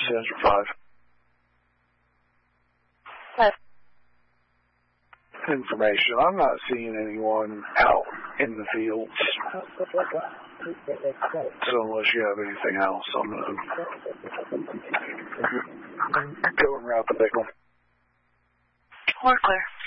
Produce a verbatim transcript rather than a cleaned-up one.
Central five. Five. Information. I'm not seeing anyone out in the fields. So unless you have anything else, I'm going to go and route the big one. We're clear.